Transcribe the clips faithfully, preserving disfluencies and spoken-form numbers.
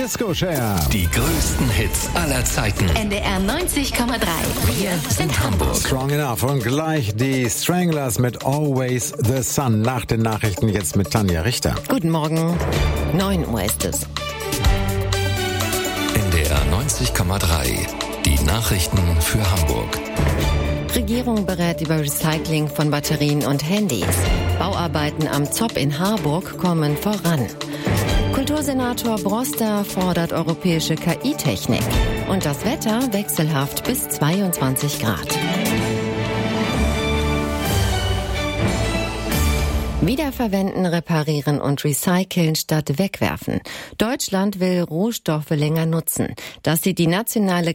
Disco Share. Die größten Hits aller Zeiten. N D R neunzig Komma drei. Wir sind Hamburg. Strong Enough. Und gleich die Stranglers mit Always the Sun. Nach den Nachrichten jetzt mit Tanja Richter. Guten Morgen. neun Uhr ist es. N D R neunzig Komma drei. Die Nachrichten für Hamburg. Regierung berät über Recycling von Batterien und Handys. Bauarbeiten am Zopp in Harburg kommen voran. Kultursenator Broster fordert europäische K I-Technik. Und das Wetter wechselhaft bis zweiundzwanzig Grad. Wiederverwenden, reparieren und recyceln statt wegwerfen. Deutschland will Rohstoffe länger nutzen. Das sieht die nationale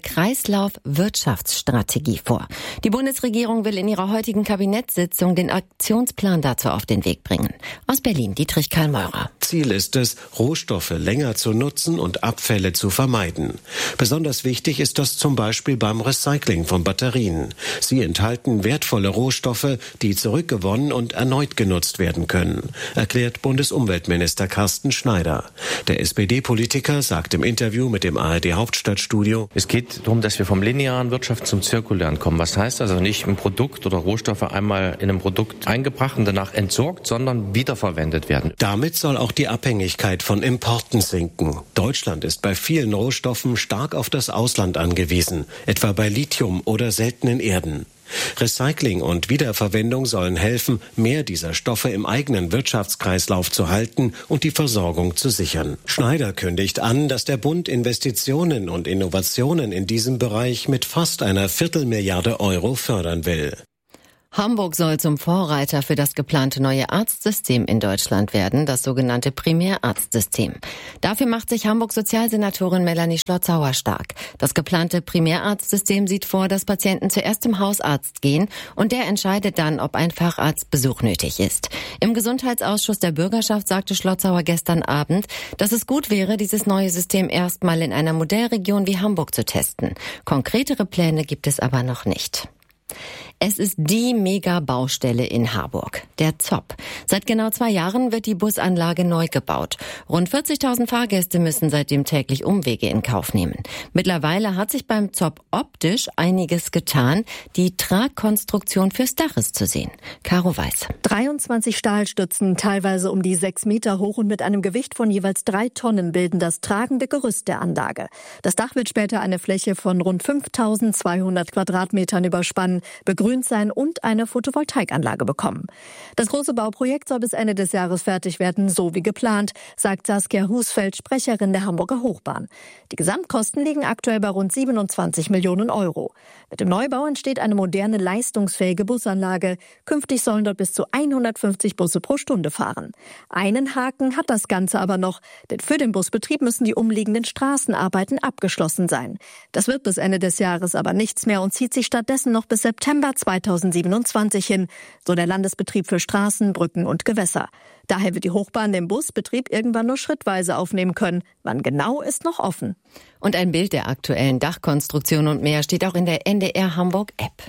Kreislauf-Wirtschaftsstrategie vor. Die Bundesregierung will in ihrer heutigen Kabinettssitzung den Aktionsplan dazu auf den Weg bringen. Aus Berlin, Dietrich Karl-Meurer. Ziel ist es, Rohstoffe länger zu nutzen und Abfälle zu vermeiden. Besonders wichtig ist das zum Beispiel beim Recycling von Batterien. Sie enthalten wertvolle Rohstoffe, die zurückgewonnen und erneut genutzt werden können, erklärt Bundesumweltminister Carsten Schneider. Der S P D-Politiker sagt im Interview mit dem A R D-Hauptstadtstudio: Es geht darum, dass wir vom linearen Wirtschaft zum zirkulären kommen. Was heißt also nicht ein Produkt oder Rohstoffe einmal in einem Produkt eingebracht und danach entsorgt, sondern wiederverwendet werden. Damit soll auch die Abhängigkeit von Importen sinken. Deutschland ist bei vielen Rohstoffen stark auf das Ausland angewiesen, etwa bei Lithium oder seltenen Erden. Recycling und Wiederverwendung sollen helfen, mehr dieser Stoffe im eigenen Wirtschaftskreislauf zu halten und die Versorgung zu sichern. Schneider kündigt an, dass der Bund Investitionen und Innovationen in diesem Bereich mit fast einer Viertelmilliarde Euro fördern will. Hamburg soll zum Vorreiter für das geplante neue Arztsystem in Deutschland werden, das sogenannte Primärarztsystem. Dafür macht sich Hamburg-Sozialsenatorin Melanie Schlotzauer stark. Das geplante Primärarztsystem sieht vor, dass Patienten zuerst zum Hausarzt gehen und der entscheidet dann, ob ein Facharztbesuch nötig ist. Im Gesundheitsausschuss der Bürgerschaft sagte Schlotzauer gestern Abend, dass es gut wäre, dieses neue System erstmal in einer Modellregion wie Hamburg zu testen. Konkretere Pläne gibt es aber noch nicht. Es ist die Mega-Baustelle in Harburg, der Zopp. Seit genau zwei Jahren wird die Busanlage neu gebaut. Rund vierzigtausend Fahrgäste müssen seitdem täglich Umwege in Kauf nehmen. Mittlerweile hat sich beim Zopp optisch einiges getan. Die Tragkonstruktion fürs Dach ist zu sehen. Caro Weiß. dreiundzwanzig Stahlstützen, teilweise um die sechs Meter hoch und mit einem Gewicht von jeweils drei Tonnen bilden das tragende Gerüst der Anlage. Das Dach wird später eine Fläche von rund fünftausendzweihundert Quadratmetern überspannen, begrünt sein und eine Photovoltaikanlage bekommen. Das große Bauprojekt soll bis Ende des Jahres fertig werden, so wie geplant, sagt Saskia Husfeld, Sprecherin der Hamburger Hochbahn. Die Gesamtkosten liegen aktuell bei rund siebenundzwanzig Millionen Euro. Mit dem Neubau entsteht eine moderne, leistungsfähige Busanlage. Künftig sollen dort bis zu hundertfünfzig Busse pro Stunde fahren. Einen Haken hat das Ganze aber noch, denn für den Busbetrieb müssen die umliegenden Straßenarbeiten abgeschlossen sein. Das wird bis Ende des Jahres aber nichts mehr und zieht sich stattdessen noch bis September zweitausendsiebenundzwanzig hin, so der Landesbetrieb für Straßen, Brücken und Gewässer. Daher wird die Hochbahn den Busbetrieb irgendwann nur schrittweise aufnehmen können. Wann genau, ist noch offen. Und ein Bild der aktuellen Dachkonstruktion und mehr steht auch in der N D R Hamburg App.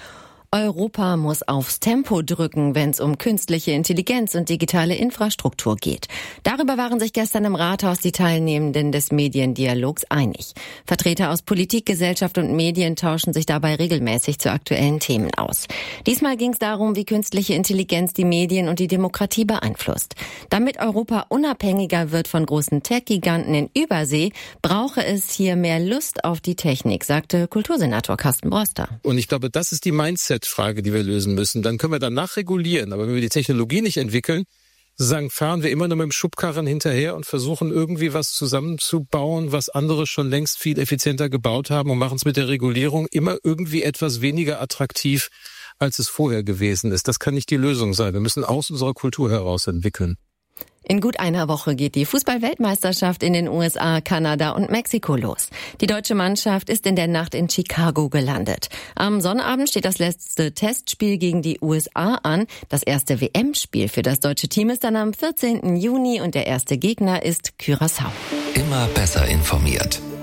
Europa muss aufs Tempo drücken, wenn es um künstliche Intelligenz und digitale Infrastruktur geht. Darüber waren sich gestern im Rathaus die Teilnehmenden des Mediendialogs einig. Vertreter aus Politik, Gesellschaft und Medien tauschen sich dabei regelmäßig zu aktuellen Themen aus. Diesmal ging es darum, wie künstliche Intelligenz die Medien und die Demokratie beeinflusst. Damit Europa unabhängiger wird von großen Tech-Giganten in Übersee, brauche es hier mehr Lust auf die Technik, sagte Kultursenator Carsten Broster. Und ich glaube, das ist die Mindset Frage, die wir lösen müssen. Dann können wir danach regulieren. Aber wenn wir die Technologie nicht entwickeln, sozusagen fahren wir immer nur mit dem Schubkarren hinterher und versuchen irgendwie was zusammenzubauen, was andere schon längst viel effizienter gebaut haben und machen es mit der Regulierung immer irgendwie etwas weniger attraktiv, als es vorher gewesen ist. Das kann nicht die Lösung sein. Wir müssen aus unserer Kultur heraus entwickeln. In gut einer Woche geht die Fußball-Weltmeisterschaft in den U S A, Kanada und Mexiko los. Die deutsche Mannschaft ist in der Nacht in Chicago gelandet. Am Sonnabend steht das letzte Testspiel gegen die U S A an. Das erste W M-Spiel für das deutsche Team ist dann am vierzehnten Juni und der erste Gegner ist Curaçao. Immer besser informiert. N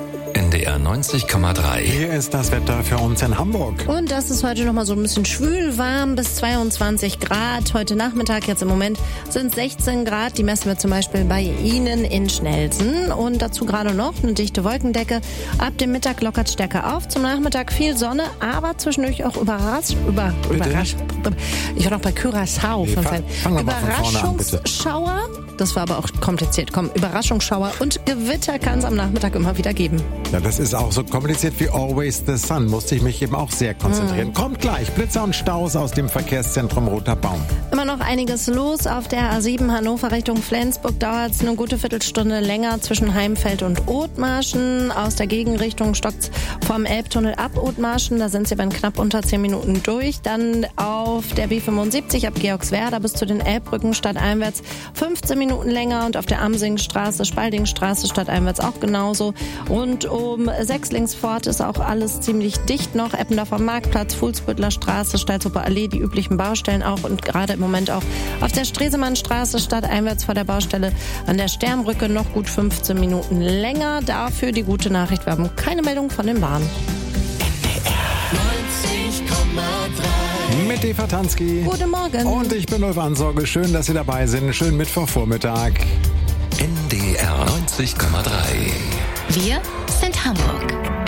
N D R neunzig Komma drei. Hier ist das Wetter für uns in Hamburg. Und das ist heute nochmal so ein bisschen schwül, warm bis zweiundzwanzig Grad. Heute Nachmittag, jetzt im Moment, sind sechzehn Grad. Die messen wir zum Beispiel bei Ihnen in Schnelsen. Und dazu gerade noch eine dichte Wolkendecke. Ab dem Mittag lockert stärker auf. Zum Nachmittag viel Sonne, aber zwischendurch auch überrasch, über, überrasch, ich war noch bei Curaçao. Nee, von fang, fang mal von vorne an, bitte. Überraschungsschauer, das war aber auch kompliziert. Komm, Überraschungsschauer und Gewitter kann es am Nachmittag immer wieder geben. Ja, das ist auch so kompliziert wie Always the Sun. Musste ich mich eben auch sehr konzentrieren. Mm. Kommt gleich, Blitzer und Staus aus dem Verkehrszentrum Roter Baum. Immer noch einiges los. Auf der A sieben Hannover Richtung Flensburg dauert es eine gute Viertelstunde länger zwischen Heimfeld und Othmarschen. Aus der Gegenrichtung stockt es vom Elbtunnel ab Othmarschen. Da sind sie dann knapp unter zehn Minuten durch. Dann auf der B fünfundsiebzig ab Georgswerda bis zu den Elbbrücken stadteinwärts fünfzehn Minuten länger und auf der Amsingstraße, Spaldingstraße stadteinwärts auch genauso. Und um Sechslingsfort ist auch alles ziemlich dicht noch. Eppendorfer Marktplatz, Fuhlsbüttler Straße, Stalzhofer Allee, die üblichen Baustellen auch und gerade im Moment auch auf der Stresemannstraße stadteinwärts vor der Baustelle an der Sternbrücke noch gut fünfzehn Minuten länger. Dafür die gute Nachricht, wir haben keine Meldung von den Bahnen. Mit Eva Tansky. Guten Morgen. Und ich bin Ulf Ansorge. Schön, dass Sie dabei sind. Schönen Mittwochvormittag. N D R neunzig Komma drei. Wir sind Hamburg.